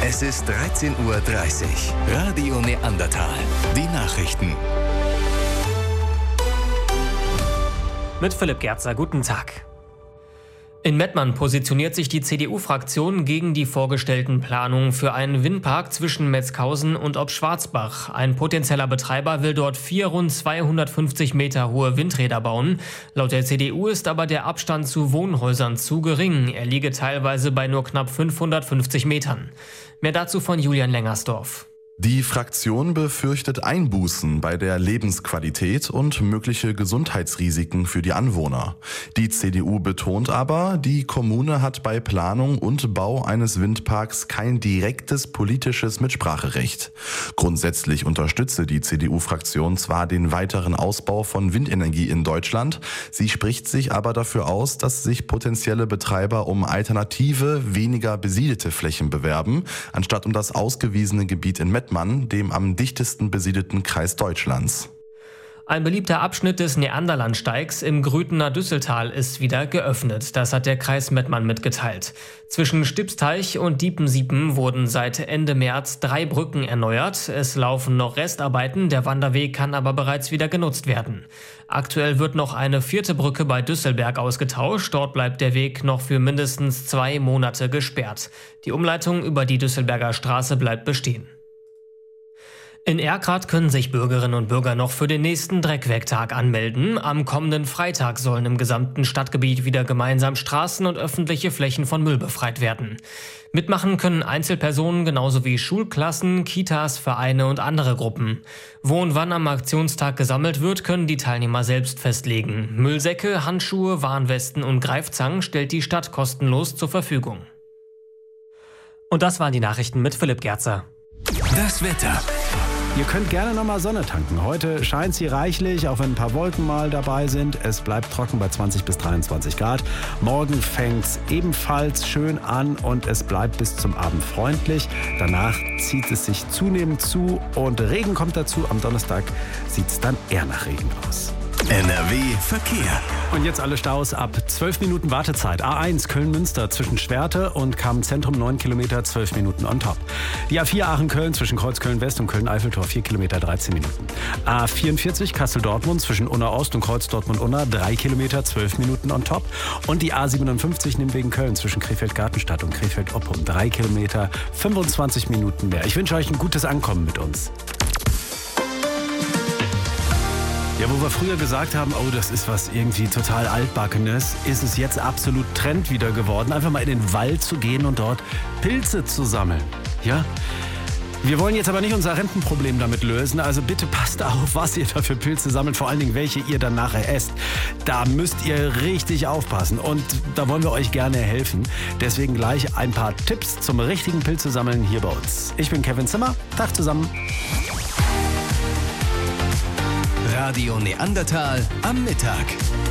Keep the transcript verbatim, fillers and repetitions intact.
Es ist dreizehn Uhr dreißig. Radio Neandertal. Die Nachrichten. Mit Philipp Gerzer, guten Tag. In Mettmann positioniert sich die C D U-Fraktion gegen die vorgestellten Planungen für einen Windpark zwischen Metzghausen und Obschwarzbach. Ein potenzieller Betreiber will dort vier rund zweihundertfünfzig Meter hohe Windräder bauen. Laut der C D U ist aber der Abstand zu Wohnhäusern zu gering. Er liege teilweise bei nur knapp fünfhundertfünfzig Metern. Mehr dazu von Julian Lengersdorf. Die Fraktion befürchtet Einbußen bei der Lebensqualität und mögliche Gesundheitsrisiken für die Anwohner. Die C D U betont aber, die Kommune hat bei Planung und Bau eines Windparks kein direktes politisches Mitspracherecht. Grundsätzlich unterstütze die C D U-Fraktion zwar den weiteren Ausbau von Windenergie in Deutschland, sie spricht sich aber dafür aus, dass sich potenzielle Betreiber um alternative, weniger besiedelte Flächen bewerben, anstatt um das ausgewiesene Gebiet in Mettmann, dem am dichtesten besiedelten Kreis Deutschlands. Ein beliebter Abschnitt des Neanderlandsteigs im Grütener Düsseltal ist wieder geöffnet. Das hat der Kreis Mettmann mitgeteilt. Zwischen Stipsteich und Diepensiepen wurden seit Ende März drei Brücken erneuert. Es laufen noch Restarbeiten, der Wanderweg kann aber bereits wieder genutzt werden. Aktuell wird noch eine vierte Brücke bei Düsselberg ausgetauscht. Dort bleibt der Weg noch für mindestens zwei Monate gesperrt. Die Umleitung über die Düsselberger Straße bleibt bestehen. In Erkrath können sich Bürgerinnen und Bürger noch für den nächsten Dreckwegtag anmelden. Am kommenden Freitag sollen im gesamten Stadtgebiet wieder gemeinsam Straßen und öffentliche Flächen von Müll befreit werden. Mitmachen können Einzelpersonen genauso wie Schulklassen, Kitas, Vereine und andere Gruppen. Wo und wann am Aktionstag gesammelt wird, können die Teilnehmer selbst festlegen. Müllsäcke, Handschuhe, Warnwesten und Greifzangen stellt die Stadt kostenlos zur Verfügung. Und das waren die Nachrichten mit Philipp Gerzer. Das Wetter. Ihr könnt gerne nochmal Sonne tanken. Heute scheint sie reichlich, auch wenn ein paar Wolken mal dabei sind. Es bleibt trocken bei zwanzig bis dreiundzwanzig Grad. Morgen fängt es ebenfalls schön an und es bleibt bis zum Abend freundlich. Danach zieht es sich zunehmend zu und Regen kommt dazu. Am Donnerstag sieht es dann eher nach Regen aus. N R W Verkehr. Und jetzt alle Staus ab zwölf Minuten Wartezeit. A eins Köln-Münster zwischen Schwerte und Kamen-Zentrum neun Kilometer, zwölf Minuten on top. Die A vier Aachen-Köln zwischen Kreuzköln-West und Köln-Eiffeltor vier Kilometer, dreizehn Minuten. A vierundvierzig Kassel-Dortmund zwischen Unna-Ost und Kreuz-Dortmund-Unna drei Kilometer, zwölf Minuten on top. Und die A siebenundfünfzig Nimwegen-Köln zwischen Krefeld-Gartenstadt und Krefeld-Oppum drei Kilometer, fünfundzwanzig Minuten mehr. Ich wünsche euch ein gutes Ankommen mit uns. Ja, wo wir früher gesagt haben, oh, das ist was irgendwie total Altbackenes, ist es jetzt absolut Trend wieder geworden, einfach mal in den Wald zu gehen und dort Pilze zu sammeln. Ja? Wir wollen jetzt aber nicht unser Rentenproblem damit lösen, also bitte passt auf, was ihr da für Pilze sammelt, vor allen Dingen welche ihr dann nachher esst. Da müsst ihr richtig aufpassen und da wollen wir euch gerne helfen. Deswegen gleich ein paar Tipps zum richtigen Pilze sammeln hier bei uns. Ich bin Kevin Zimmer, Tag zusammen. Radio Neandertal am Mittag.